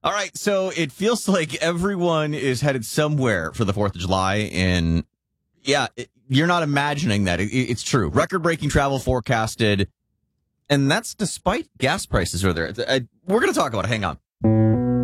All right, so it feels like everyone is headed somewhere for the 4th of July, and you're not imagining that. It's true. Record-breaking travel forecasted, and that's despite gas prices are there. We're going to talk about it. Hang on.